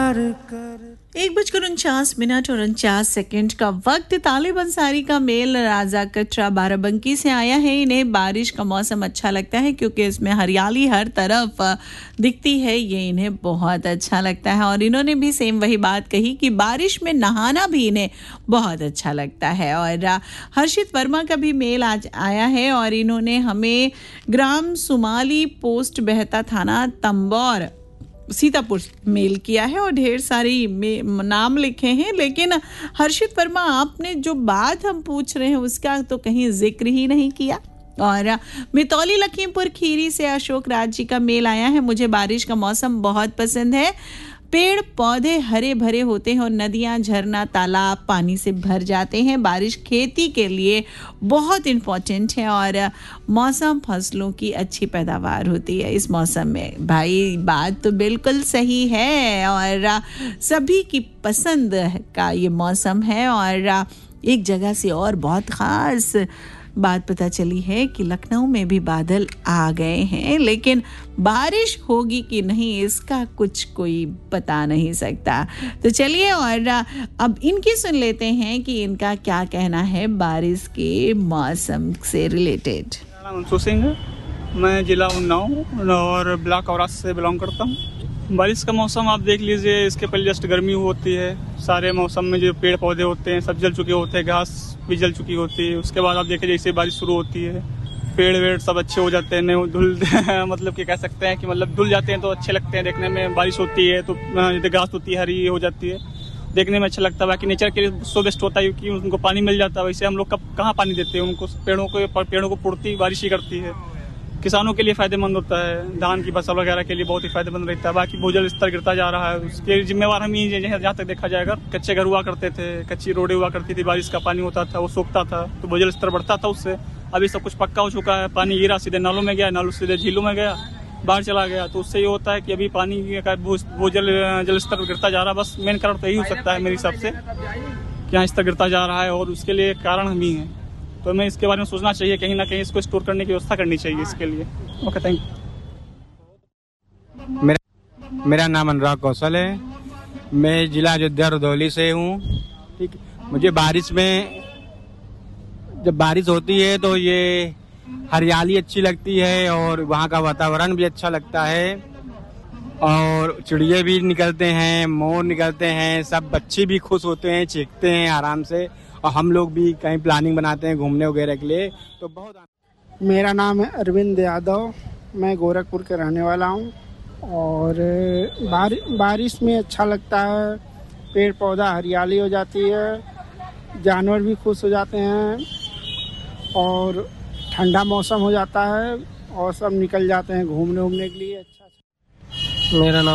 1:49 और 49 का वक्त। तालिब अंसारी का मेल राजा कटरा बाराबंकी से आया है। इन्हें बारिश का मौसम अच्छा लगता है क्योंकि इसमें हरियाली हर तरफ दिखती है, ये इन्हें बहुत अच्छा लगता है। और इन्होंने भी सेम वही बात कही कि बारिश में नहाना भी इन्हें बहुत अच्छा लगता है। और हर्षित वर्मा का भी मेल आज आया है और इन्होंने हमें ग्राम सुमाली, पोस्ट बहता, थाना तंबौर, सीतापुर मेल किया है और ढेर सारी नाम लिखे हैं। लेकिन हर्षित वर्मा, आपने जो बात हम पूछ रहे हैं उसका तो कहीं जिक्र ही नहीं किया। और मितौली लखीमपुर खीरी से अशोक राज जी का मेल आया है। मुझे बारिश का मौसम बहुत पसंद है। पेड़ पौधे हरे भरे होते हैं और नदियां, झरना, तालाब पानी से भर जाते हैं। बारिश खेती के लिए बहुत इम्पोर्टेंट है और मौसम फसलों की अच्छी पैदावार होती है इस मौसम में। भाई बात तो बिल्कुल सही है और सभी की पसंद का ये मौसम है। और एक जगह से और बहुत ख़ास बात पता चली है कि लखनऊ में भी बादल आ गए हैं, लेकिन बारिश होगी कि नहीं इसका कुछ कोई बता नहीं सकता। तो चलिए और अब इनकी सुन लेते हैं कि इनका क्या कहना है बारिश के मौसम से रिलेटेड। मनसूर सिंह, मैं जिला उन्नाव और ब्लॉक औरास से बिलोंग करता हूँ। बारिश का मौसम आप देख लीजिए, इसके पहले जस्ट गर्मी होती है, सारे मौसम में जो पेड़ पौधे होते हैं सब जल चुके होते हैं, घास भी जल चुकी होती है। उसके बाद आप देखिए जैसे बारिश शुरू होती है, पेड़ वेड़ सब अच्छे हो जाते हैं, धुलते हैं मतलब कि कह सकते हैं कि मतलब धुल जाते हैं तो अच्छे लगते हैं देखने में। बारिश होती है तो घास होती है हरी हो जाती है, देखने में अच्छा लगता है। बाकी नेचर के लिए सो बेस्ट होता है क्योंकि उनको पानी मिल जाता है। वैसे हम लोग कहाँ पानी देते हैं उनको, पेड़ों को पूर्ति बारिश ही करती है। किसानों के लिए फ़ायदेमंद होता है, धान की फसल वगैरह के लिए बहुत ही फ़ायदेमंद रहता है। बाकी भूजल स्तर गिरता जा रहा है, उसके जिम्मेवार हम ही हैं। जहाँ तक देखा जाएगा, कच्चे घर हुआ करते थे, कच्ची रोडें हुआ करती थी, बारिश का पानी होता था वो सोखता था तो भूजल स्तर बढ़ता था उससे। अभी सब कुछ पक्का हो चुका है, पानी गिरा सीधे नालों में गया, नालों सीधे झीलों में गया, बाहर चला गया। तो उससे ये होता है कि अभी पानी का भूजल जल स्तर गिरता जा रहा है। बस मेन कारण तो यही हो सकता है मेरे हिसाब से कि यहाँ स्तर गिरता जा रहा है और उसके लिए कारण हम ही हैं। तो हमें इसके बारे में सोचना चाहिए, कहीं ना कहीं इसको स्टोर करने की व्यवस्था करनी चाहिए इसके लिए। Okay, thank you. मेरा नाम अनुराग कौशल है, मैं जिला अयोध्या रुधौली से हूँ। ठीक, मुझे बारिश में जब बारिश होती है तो ये हरियाली अच्छी लगती है और वहाँ का वातावरण भी अच्छा लगता है और चिड़िए भी निकलते हैं, मोर निकलते हैं, सब बच्चे भी खुश होते हैं, चीखते हैं आराम से। और हम लोग भी कहीं प्लानिंग बनाते हैं घूमने वगैरह के लिए तो बहुत। मेरा नाम है अरविंद यादव, मैं गोरखपुर के रहने वाला हूँ। और बारिश में अच्छा लगता है, पेड़ पौधा हरियाली हो जाती है, जानवर भी खुश हो जाते हैं और ठंडा मौसम हो जाता है और सब निकल जाते हैं घूमने के लिए। अच्छा। मेरा नाम